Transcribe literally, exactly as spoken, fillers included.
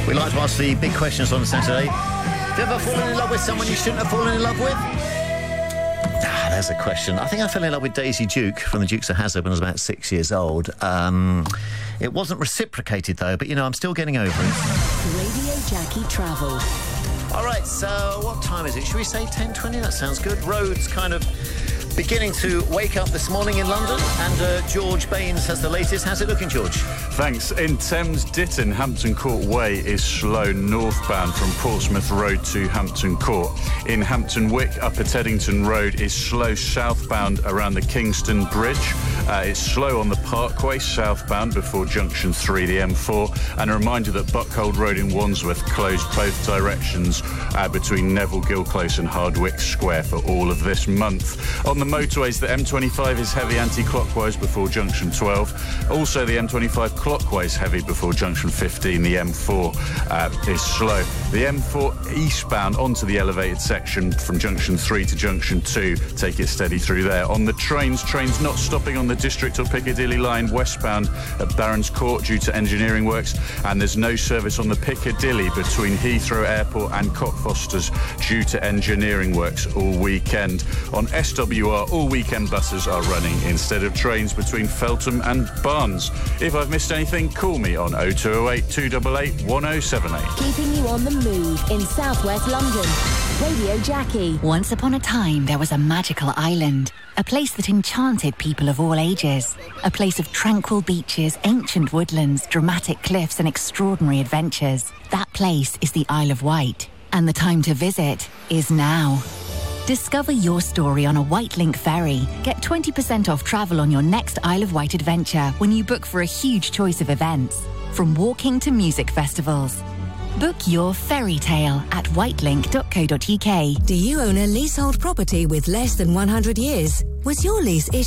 We like to ask the big questions on a Saturday. Have you ever fallen in love with someone you shouldn't have fallen in love with? Ah, there's a question. I think I fell in love with Daisy Duke from the Dukes of Hazzard when I was about six years old. Um, it wasn't reciprocated, though, but, you know, I'm still getting over it. Radio Jackie Travel. All right, so what time is it? Should we say ten twenty? That sounds good. Roads kind of beginning to wake up this morning in London, and uh, George Baines has the latest. How's it looking, George? Thanks. In Thames Ditton, Hampton Court Way is slow northbound from Portsmouth Road to Hampton Court. In Hampton Wick, Upper Teddington Road is slow southbound around the Kingston Bridge. Uh, it's slow on the Parkway southbound before Junction three, the M four. And a reminder that Buckhold Road in Wandsworth closed both directions uh, between Neville Gill Close and Hardwick Square for all of this month. On the motorways, the M twenty-five is heavy anti-clockwise before Junction twelve. Also, the M twenty-five clockwise heavy before Junction fifteen. The M four uh, is slow. The M four eastbound onto the elevated section from Junction three to Junction two. Take it steady through there. On the trains, trains not stopping on the District or Piccadilly line westbound at Barons Court due to engineering works. And there's no service on the Piccadilly between Heathrow Airport and Cockfosters due to engineering works all weekend. On S W R, all weekend buses are running instead of trains between Feltham and Barnes. If I've missed anything, call me on oh two oh eight, two eight eight, one oh seven eight. Keeping you on the move in southwest London. Radio Jackie. Once upon a time, there was a magical island, a place that enchanted people of all ages, a place of tranquil beaches, ancient woodlands, dramatic cliffs and extraordinary adventures. That place is the Isle of Wight, and the time to visit is now. Discover your story on a Wightlink ferry. Get twenty percent off travel on your next Isle of Wight adventure when you book for a huge choice of events, from walking to music festivals. Book your fairy tale at wightlink dot co dot uk. Do you own a leasehold property with less than one hundred years? Was your lease issued